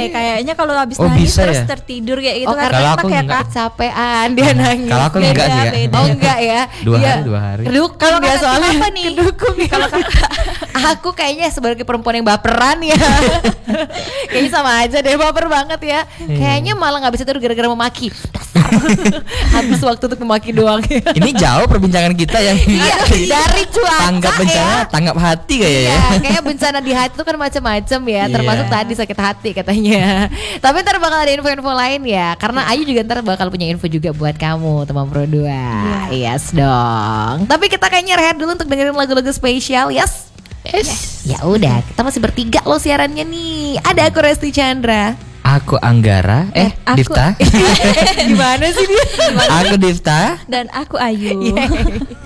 deh kayaknya kalau habis Oh, nangis bisa terus ya? tertidur kayak gitu Oh, kan karena Kalau enak aku ya enggak. Kak. Capean dia nangis. Kalau aku enggak sih ya. Beda. Oh enggak ya? 2 Iya. hari 2 hari. Kedukun Kalau dia kakak soalnya. apa nih? Kedukun ya. Kalau kakak Aku kayaknya sebagai perempuan yang baperan ya. Kayaknya sama aja deh, baper banget ya. Kayaknya malah gak bisa tidur gara-gara memaki. Dasar. Habis waktu untuk memaki doang. Ini jauh perbincangan kita yang Iya, dari cuaca tanggap bencana, ya. tanggap hati kayaknya ya. Iya, kayak bencana di hati itu kan macam-macam ya, termasuk Iya. tadi sakit hati katanya. Tapi ntar bakal ada info-info lain ya, karena Ayu juga ntar bakal punya info juga buat kamu, teman Pro 2. Yes dong. Tapi kita kayaknya rehat dulu untuk dengerin lagu-lagu spesial, yes. Ya udah, kita masih bertiga loh siarannya nih. Ada aku Resti Chandra. Aku Anggara, aku- Difta. Gimana sih dia? Aku Difta. dan aku Ayu. Yeay.